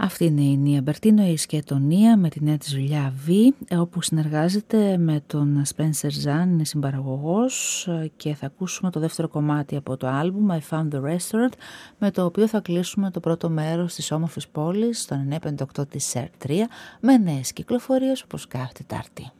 Αυτή είναι η Νία Μπερτίνο, η σκετονία με τη νέα της δουλειά V, όπου συνεργάζεται με τον Spencer Zan, είναι συμπαραγωγός, και θα ακούσουμε το δεύτερο κομμάτι από το άλμπουμ I Found the Restaurant, με το οποίο θα κλείσουμε το πρώτο μέρος της όμορφης πόλης, στον 958 της SER3, με νέες κυκλοφορίες όπως κάθε Τετάρτη.